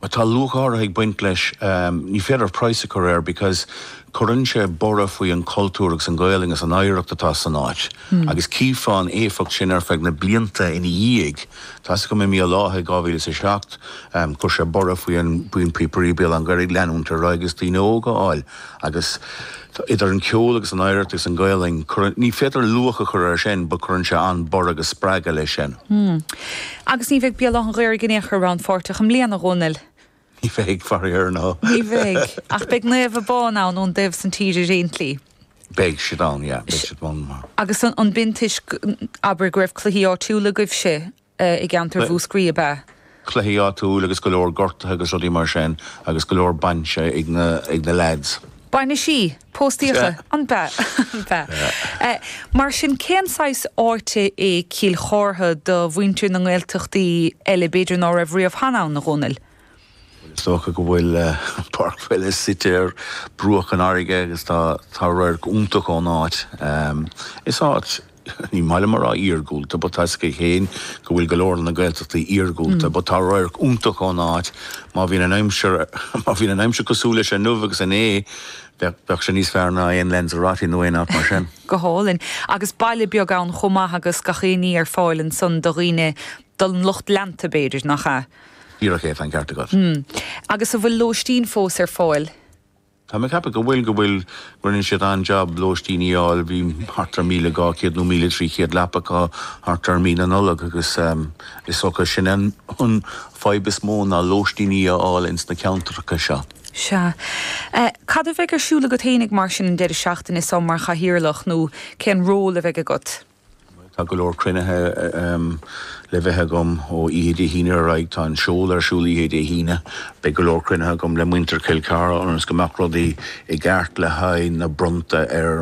Tá luchar ag buint leis ní féidir price career because chuann sé bora faoi an cultúragus an Gaeilge an éireacht atá san áit. Agus cífáin éfacht sin ar feag na blianta ina dhéag, tá go mé láthe 2007 chuir sé bora faoi an buin piparíbéal an gairid leanúntar agus tíine óga áil agus idir an ceolagus an éireachtas an Gaeilge ní féidir lucha chur ar sin ba chuann sé an bora agus sppraga lei sin. Agus ní bheith bealach an réir gnéachar ran fórteach am léana ghónil. Ní féig farir ná. Ní bheig. Ach beag nuamh bán án ón dibh san tíidir réontlí. Beig si dán, beig si dán mar. Agus an bintis aber greibh cluí áitiúla goibh sé I gceantar bhúscrí be. Cluí áitiúla agus go leor gorta agus rudí mar sin agus go leor bainse ag na lads. Baina sí, póstíocha, an be. Mar sin céanáis áirte é cíl chórtha do bhaointear na Gaeltachtaí eile beidir ná raibh riamh Hanán na ghónal. Stocha go bhfuil parkfuil sitéir brúach an airige agus tá rair úntaach an áit. Is áit ní meile mar íorgúilta, ba tá go chéin go bhfuil go leor na Gaeltachtaí íorgúilta, ba tá rair úntaach an áit, má bhín an aimse cosúla sé nuamh agus an beag sé níos fearna aon lensarátí nuaon áit mar sin. Go hálinn, agus baile beag an chomá agus gachéí ar fáilen san do riine dul lucht lenta beidir nach cha. Íra ché fan cearta gad. Agus a bhfuil lóistín fós ar fáil. Tá me cappa go bhfuil runnin siad an job lóistín íáil bhí hartar 1,200 nó 1,300 lepacha hartar 1,000 agus is socha sin an fáibis mó ná lóistín íáil ins na ceantracha seo. Se. Cad a bheith ar siúla go téananig mar sin an deidir seachtain is sommar chahirirlach nó cén ról a bheith agat? Tá go leor crunethe le bheitthe gom ó iad híine raig tá an seol ar siúla iad híine, be go leor crunethe gom le muinter Kilcara an goach rudaí I gceart le haid na brunta ar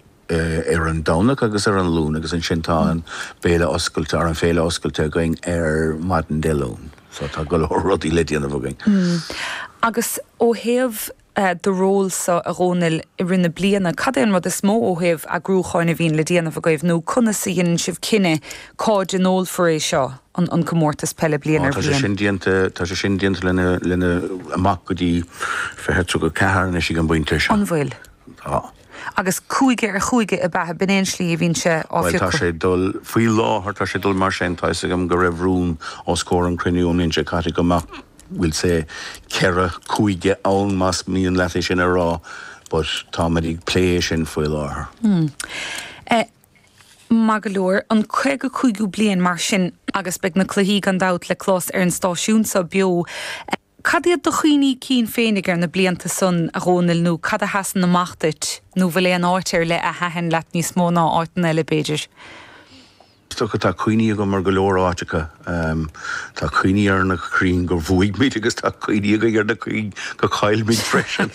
an domhnach agus ar an lún agus an sin tá an béle oscailte ar an féle oscailte going ar madan delún. So tá go leor rudaí le déanamh going. Agus ó thaobh de ról sa a ghónil I rinne bliana, cad éon rud is mó ó thaobh a grúcháin a bhíon le déanamh a gaibh nó conna sa dhéanann sibh cinenne cáid an óil for é seo an comórtas pelle bliana ar bliana. Tá sé sin dianta lena amach go dtí fetheú go ceathna sí an buinte seo. An bhfuil. Agus chuige ar chuige a bethe bin éon slí a bhín se áfiú. Tá sé dul faoi láthir tá sé dul mar sin tá agam go raibh rún ó scór an cruniún ninse cati goach will say Kera Kuige own must me and Latish in a raw, but Tommy play sin foil or Magalore an chuige chuigú blian mar sin agus beag na cluí gan dat le chlós ar an stáisiún sa bio. Cad iad do chuoine cín féinnig ar na blianta sun a ghónil nó cad a hasan na machtait nó bhfuil é an áitir le a hahan leat níos mó ná áitan eile beidir. Stocha tá cuioine go mar go leor áitecha. Tá cuioine ar na chrín go bhuaig míid agus tá cuioine go ar na cuioine go chail míid freisin.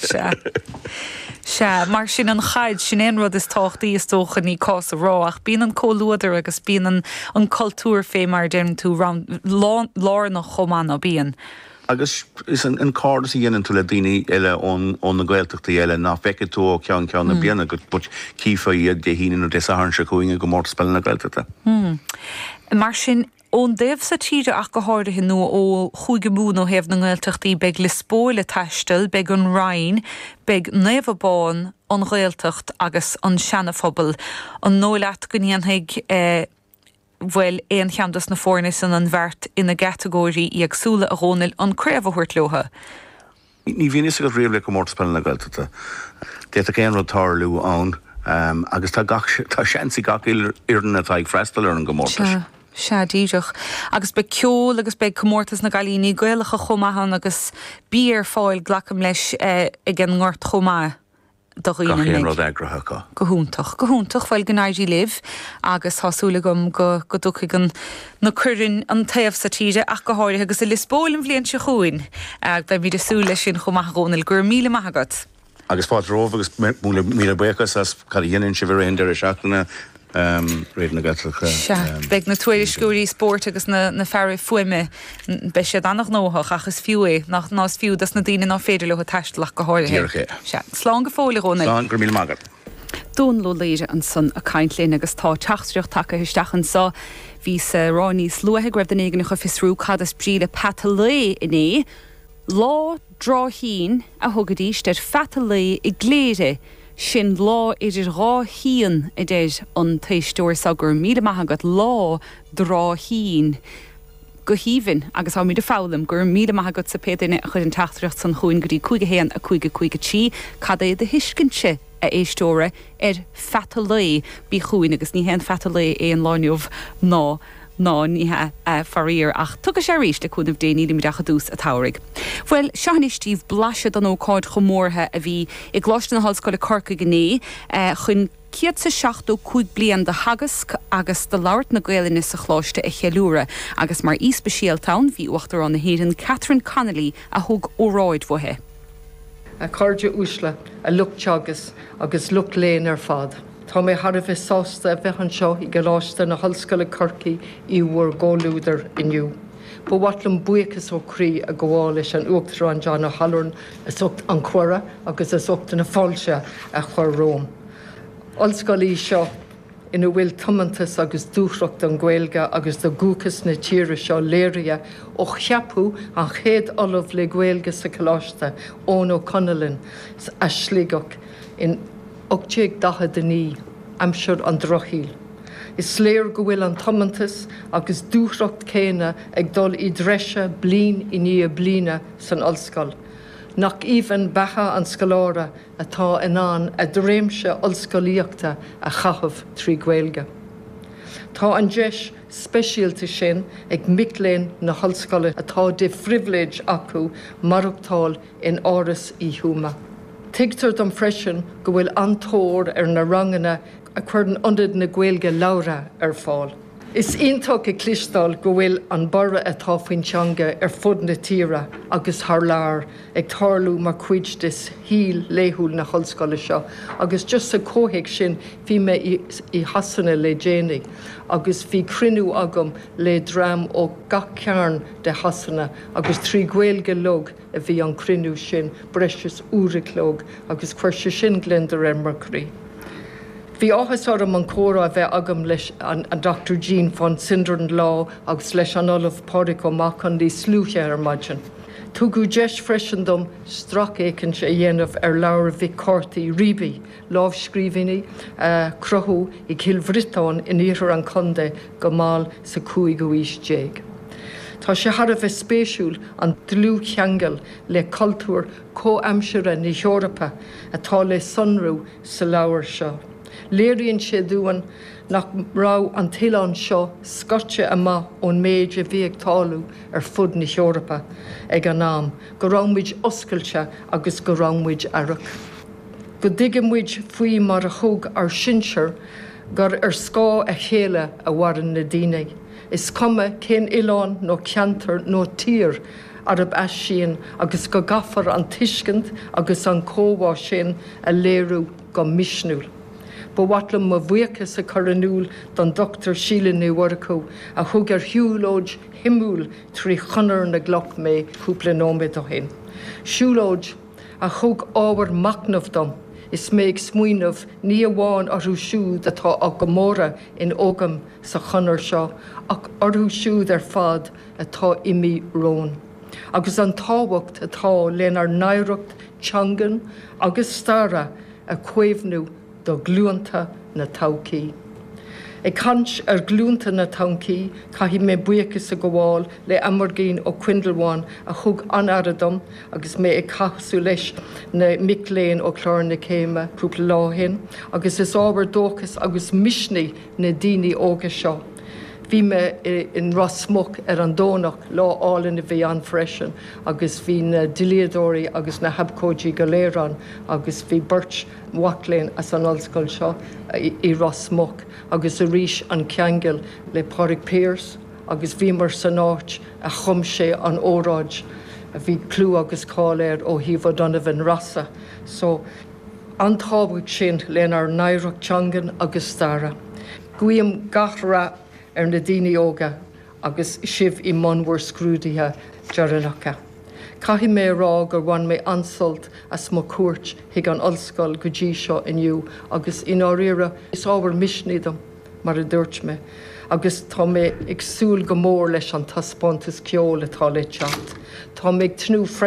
Se, mar sin an chaid sin éon rud is táchtaí is tócha ní cás a ráach. Bíon an cóluadar agus bíon an cultúr fé mar déim tú lár na chomán a bíon. Agus is an cádas í dhéanaan tú le daoine eile ón na Gaeltachtaí eile ná feice tú ó ceann na bliana go bud cífa iad de híine nó de saharn se chuoinge go mór spell na Gaeltachta. Mar sin ón déobh sa tíide ach go háirithe nó ó chuige mú nó hebh na Gaeltachtaí beag le spóil taistil, beag an rain, beag neamhbáin an Gaeltacht agus an seanafobal an nóileat go níonhaig bhfuil éon cheantas na fórnis an bheirt ina gategóirí í agsúla a ghónil an créamhhuirt leotha. Ní bhíon is go réamh le go mór spell na Gaeltachta. Déit a céan rud tarlú ann, agus tá seansaí gach iarna tá ag freistal ar an go mórtas. Se díideach. Agus be ceol agus be comórtas na galíní Gaeilge chomahan agus bí ar fáil glacham leis ag an ngort chomá. Gachéan rud agrathacha. Gohúntaach bhfuil gnáidí libh agus thásúla gom go dúcha gan na cuireann an taobh sa tíide ach go háirithe agus i lispóil an bhliain se chuin ag be míad asúla sin chomach ghónil gur 1,000 maithagat. Agus fád róh agus míle buchas as cad dhéanann si bhar aon deir seachtainna réad na Gaeltacha. Se, beag na tuairiscúirí sport agus na fearr fuime be sé annach nóthach achas fiú é nach nás fiú das na daine ná féidir le taistelach go háirithe. Se, slán go fóla ghónil. Slán gur 1,000 maithagat. Dún lo léire an san a caiintlín agus tá teachtriocht take isteachchan sa hí sa ráníos luathe greibh den éigen chu fisrú cad is bríle patalé in é Lá dráhín a thugadís der fatalé I gléire sin lá idir ráhían I déis an téisteúir sagur míle maithagad lá dráhín. Go híhann agus á míad a fálam gur míle maithagad sa pédaine a chud an teachtracht san chuin goí chuige héan a chuige tí cad é de hiscinse a éistóra fatalé bí chuin agus ní hen fatalé é an láineh ná níthe faríir ach tuga sé ríist a chunmh déanaí mi decha dús a táraigh. Well, seanistíh blaise an ócáid chomórtha a bhí I gláiste na hallscoile Corca gné chun ciad sa 65 blian de hagas agus de labhart na Gaeilge sa chláiste a chealúra agus mar íspecialtán bhí uachtar an na héireann Catherine Connolly a thug óráid bhthe. A cardide úsla a luchtteagas agus lucht léin fad. Tá mé Harbh sásta a bheith an seo I goláiste na hallscoile Corcaí I bhfuair ggólúdar inniu. Ba watlam buchas ó crí a gháil leis an uachtar an John O'Halloran is ucht an cuara agus is ucht na fáilte a chuir Róm. Allscoilí seo ina bhfuil tumantas agus dúchracht an Gaeilge agus do gúchas na tíre seo léiria ó cheapú an chéad olamh le Gaeilge sa choláiste ón ó Conalin a slígach in 8 amsir an drochíl. Is sléir go bhfuil an tumantas agus dúchracht céine ag dul I dreise blin I ní blina san allscoil. Nach even becha an scolára atá inán a dréimse allscoilíochta a chahabh trí Gaeilge. Tá an deis speisialta sin ag micléin na hallscoile atá de frivléid acu marachtáil in áras I thuama. Tigtar don freisin go bhfuil antóir na rangana a chuirn ionad na Gaeilge lára fáil. Is iontóg I clistáil go bhfuil an bara atá faoin teanga fud na tíre agus th lár ag tarlú mar cuid dis híl léthúil na hallscoile seo, agus just sa cóhéic sin bhí me I hasanna le déananig, agus bhí crinú agam le drám ó gach cearn de hasanna agus trí Gaeilge log a bhí an crinú sin breis úraclóg agus chuirse sin glendar Mercury. Bhí áthasár an córa a bheith agam leis an Dr. Jean von Sindern Law agus leis an olamh páric ó mac an dí slúche maidin. Tugu deis freisin dom strach écann sé dhéanamh leabhar bhí cártaí ribi, lámhscríbhíní crothú I Cilbhritáin in iarthar an Conde go máil sa 5 Tá sé Harbh spéisiúil an dlú cheangal le cultúr có-amsire na Eorpa atá le sunrú sa leabhar seo. Léiríonn sé dúan nach rá an tileán seo scote ama ón méid a bhí ag talú fud na Eorpa ag an nám, go ramuid oscailte agus go ramuid arach. Go dtigemuid faoi mar a thug ar sinseir gur scá a chéile a bhharan na daoine. Is cuma cén Ileán nó ceantar nó tír arab as sin agus go gafar an tuiscint agus an cóhá sin a léirú go misnúil. Ba watlam ma bhuiachas a choranúil don Dr. Sheila Warco a thug hiúlóid himúil trí chonar na gloch mé cúpla nómid ó hin. Siúlóid a thug ábhar macnamh dom is méid smuoinmh ní amháin arthú siúd atá á gomóra in ógam sa chonar seo ach arthú siúd fad atá imi rón. Agus an táhacht atá lenar naireacht teangan agus stara a cuimhnú do glúanta na taucií. Ag cant glúnta na taucií caithí mé buchas a go bháil le amargéin ó Quindleháin a thug anaradam agus mé ag cathsú leis na micléin ó chlár na céime cúpla láhin agus is ábhar dóchas agus misní na daoine óga seo. Bhí me in Rossmuck an dónach láálan a bhí an freisin agus bhí na diliadóirí agus na habcóidí go léirán agus bhí Birch Wachtléin as an ollscoil seo I Rossmuck agus a ríis an ceangal le Pádraig Pearse agus bhí mar san áit a chum sé an óráid a bhí clú agus cáléir ó Híomh Donovan Rasa. So an tábhaigh sin lenar naireacht teangan agus stara. Guím gachra na daoine óga agus sibh I mhonmhór scrúdaithe dearanacha. Caithí mé rá gur bhain mé ansalt as mo cuairt hiag an ollscoil go dtí seo inniu agus in áiríire is ábhar misnídam mar a dúirt me agus tá mé ag súil go mór leis an taspántas ceol atá le teacht. Tá méid tnú